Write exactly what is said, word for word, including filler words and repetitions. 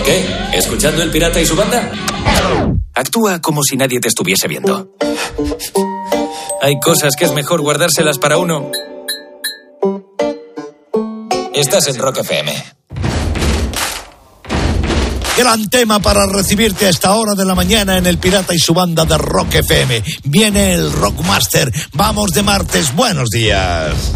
¿Qué? ¿Escuchando El Pirata y su banda? Actúa como si nadie te estuviese viendo. Hay cosas que es mejor guardárselas para uno. Estás en Rock F M. Gran tema para recibirte a esta hora de la mañana en El Pirata y su banda de Rock F M. Viene el Rockmaster. Vamos de martes. Buenos días.